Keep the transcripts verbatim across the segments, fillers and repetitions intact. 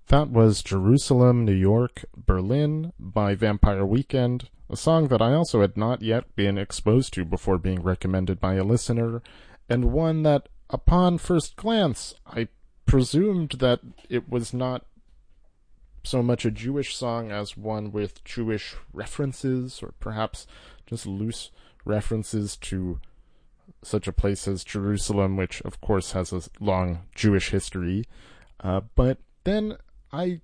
That was Jerusalem, New York, Berlin by Vampire Weekend, a song that I also had not yet been exposed to before being recommended by a listener, and one that, upon first glance, I presumed that it was not so much a Jewish song as one with Jewish references, or perhaps just loose references to such a place as Jerusalem, which of course has a long Jewish history. Uh, but then I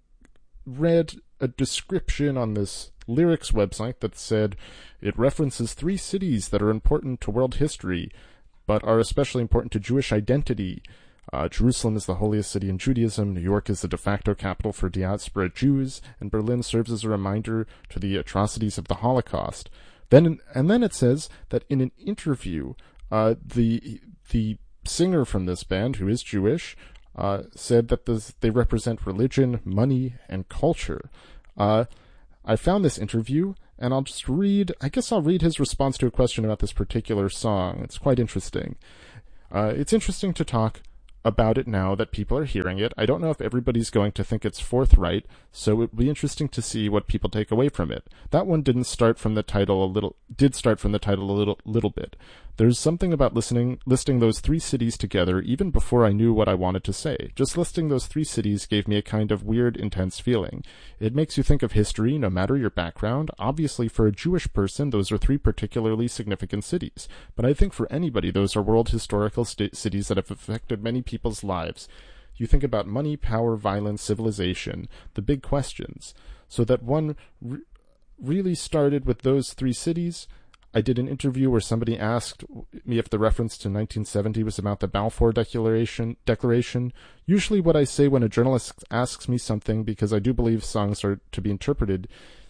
read a description on this lyrics website that said it references three cities that are important to world history, but are especially important to Jewish identity. Uh, Jerusalem is the holiest city in Judaism, New York is the de facto capital for diaspora Jews, and Berlin serves as a reminder to the atrocities of the Holocaust. Then, and then it says that in an interview, uh, the the singer from this band, who is Jewish, uh, said that this, they represent religion, money, and culture. Uh, I found this interview, and I'll just read, I guess I'll read his response to a question about this particular song. It's quite interesting. Uh, it's interesting to talk about it now that people are hearing it. I don't know if everybody's going to think it's forthright, so it would be interesting to see what people take away from it. That one didn't start from the title a little, did start from the title a little, little bit. There's something about listening, listing those three cities together even before I knew what I wanted to say. Just listing those three cities gave me a kind of weird, intense feeling. It makes you think of history, no matter your background. Obviously, for a Jewish person, those are three particularly significant cities. But I think for anybody, those are world historical st- cities that have affected many people's lives. You think about money, power, violence, civilization, the big questions. So that one re- really started with those three cities. I did an interview where somebody asked me if the reference to nineteen seventy was about the Balfour Declaration. Declaration. Usually what I say when a journalist asks me something, because I do believe songs are to be interpreted,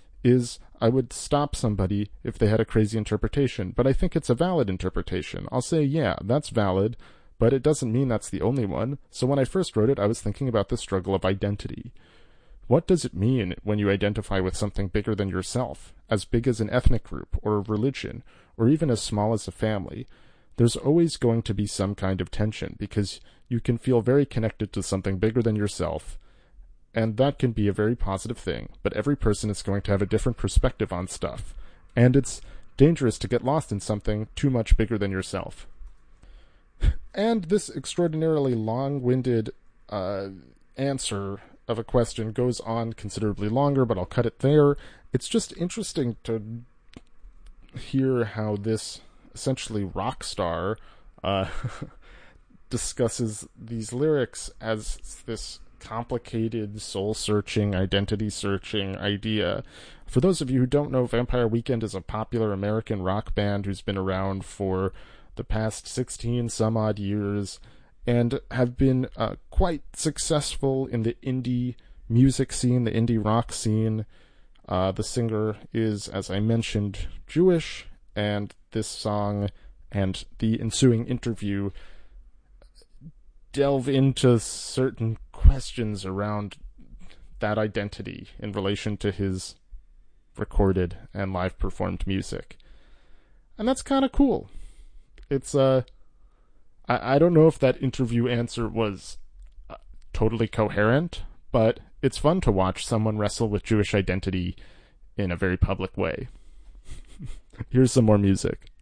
is I would stop somebody if they had a crazy interpretation. But I think it's a valid interpretation. I'll say, yeah, that's valid, but it doesn't mean that's the only one. So when I first wrote it, I was thinking about the struggle of identity. What does it mean when you identify with something bigger than yourself, as big as an ethnic group or a religion, or even as small as a family? There's always going to be some kind of tension, because you can feel very connected to something bigger than yourself, and that can be a very positive thing, but every person is going to have a different perspective on stuff, and it's dangerous to get lost in something too much bigger than yourself. And this extraordinarily long-winded uh, answer of a question goes on considerably longer, but I'll cut it there. It's just interesting to hear how this essentially rock star uh, discusses these lyrics as this complicated, soul-searching, identity-searching idea. For those of you who don't know, Vampire Weekend is a popular American rock band who's been around for the past sixteen some odd years, and have been uh, quite successful in the indie music scene, the indie rock scene. Uh, the singer is, as I mentioned, Jewish, and this song and the ensuing interview delve into certain questions around that identity in relation to his recorded and live performed music. And that's kind of cool. It's, uh, I, I don't know if that interview answer was uh, totally coherent, but it's fun to watch someone wrestle with Jewish identity in a very public way. Here's some more music.